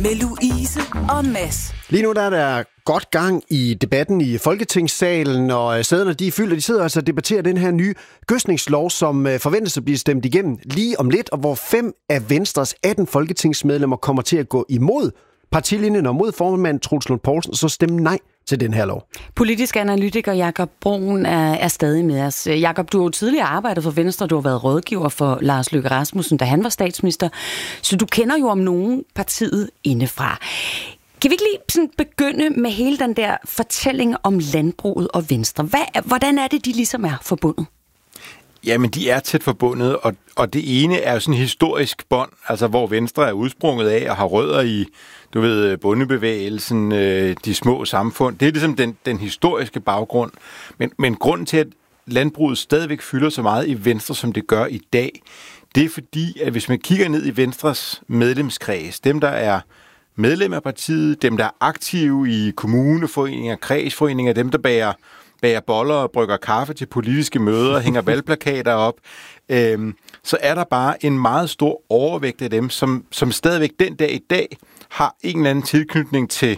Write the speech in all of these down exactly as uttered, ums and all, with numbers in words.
Med Louise og Mads. Lige nu der er der godt gang i debatten i Folketingssalen, og sæderne de er fyldt, og de sidder altså og debatterer den her nye gødsningslov, som forventes at blive stemt igennem lige om lidt, og hvor fem af Venstres atten folketingsmedlemmer kommer til at gå imod partilinjen og mod formand Troels Lund Poulsen, så stemme nej til den her lov. Politisk analytiker Jakob Bruun er, er stadig med os. Jakob, du har jo tidligere arbejdet for Venstre, du har været rådgiver for Lars Løkke Rasmussen, da han var statsminister, så du kender jo om nogen partiet indefra. Kan vi ikke lige sådan begynde med hele den der fortælling om landbruget og Venstre? Hvad, hvordan er det, de ligesom er forbundet? Jamen, de er tæt forbundet, og, og det ene er jo sådan en historisk bånd, altså hvor Venstre er udsprunget af og har rødder i, du ved, bondebevægelsen, øh, de små samfund. Det er ligesom den, den historiske baggrund. Men, men grunden til, at landbruget stadigvæk fylder så meget i Venstre, som det gør i dag, det er fordi, at hvis man kigger ned i Venstres medlemskreds, dem der er medlem af partiet, dem der er aktive i kommuneforeninger, kredsforeninger, dem der bærer bager boller og brygger kaffe til politiske møder, hænger valgplakater op, øhm, så er der bare en meget stor overvægt af dem, som, som stadigvæk den dag i dag har en eller anden tilknytning til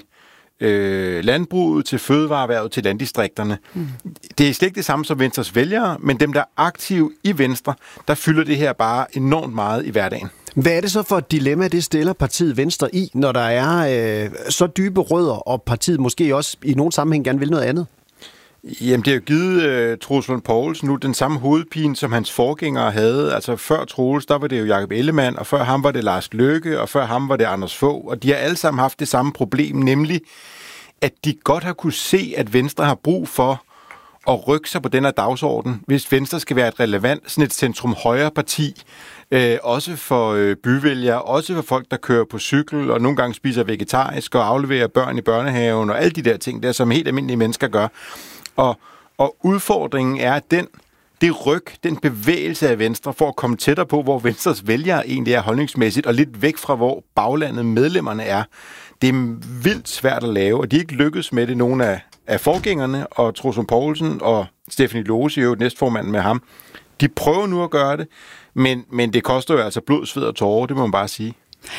øh, landbruget, til fødevareerhvervet, til landdistrikterne. Mm. Det er slet ikke det samme som Venstres vælgere, men dem, der er aktive i Venstre, der fylder det her bare enormt meget i hverdagen. Hvad er det så for et dilemma, det stiller partiet Venstre i, når der er øh, så dybe rødder, og partiet måske også i nogen sammenhæng gerne vil noget andet? Jamen, det har jo givet uh, Troels Lund Poulsen nu den samme hovedpine, som hans forgængere havde. Altså før Troels, der var det jo Jakob Ellemann, og før ham var det Lars Løkke, og før ham var det Anders Fogh. Og de har alle sammen haft det samme problem, nemlig at de godt har kunne se, at Venstre har brug for at rykke sig på den her dagsorden, hvis Venstre skal være et relevant, sådan et centrum-højre parti, øh, også for øh, byvælgere, også for folk, der kører på cykel, og nogle gange spiser vegetarisk, og afleverer børn i børnehaven, og alle de der ting der, som helt almindelige mennesker gør. Og, og udfordringen er, at den, det ryg, den bevægelse af Venstre for at komme tættere på, hvor Venstres vælgere egentlig er holdningsmæssigt, og lidt væk fra, hvor baglandet medlemmerne er, det er vildt svært at lave, og de er ikke lykkedes med det, nogle af, af forgængerne, og Troels Lund Poulsen og Stephanie Lose, jo næstformanden med ham, de prøver nu at gøre det, men, men det koster jo altså blod, sved og tårer, det må man bare sige.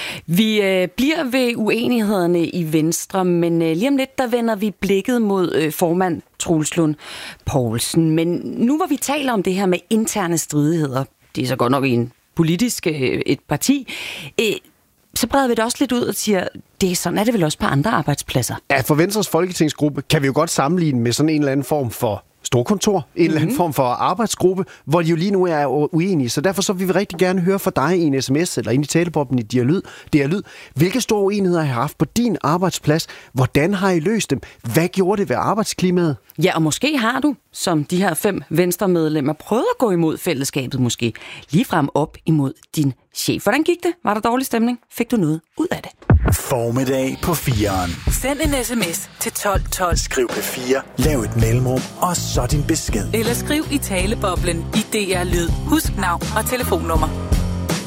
Vi øh, bliver ved uenighederne i Venstre, men øh, lige om lidt, der vender vi blikket mod øh, formand Troels Lund Poulsen. Men nu hvor vi taler om det her med interne stridigheder, det er så godt nok en politisk øh, et parti, øh, så breder vi det også lidt ud og siger, det er sådan er det vel også på andre arbejdspladser. Ja, for Venstres folketingsgruppe kan vi jo godt sammenligne med sådan en eller anden form for storkontor, en mm-hmm. eller anden form for arbejdsgruppe, hvor de jo lige nu er uenige. Så derfor så vil vi rigtig gerne høre fra dig i en sms eller ind i talebobben i Dialyd. Dialyd. Hvilke store uenigheder har I haft på din arbejdsplads? Hvordan har I løst dem? Hvad gjorde det ved arbejdsklimaet? Ja, og måske har du, som de her fem Venstre-medlemmer, prøvet at gå imod fællesskabet måske. Ligefrem op imod din chef. Hvordan gik det? Var der dårlig stemning? Fik du noget ud af det? Formiddag på fireren. Send en sms til tolv tolv. Skriv P fire, lav et mellemrum, og så din besked. Eller skriv i taleboblen i D R Lyd. Husk navn og telefonnummer.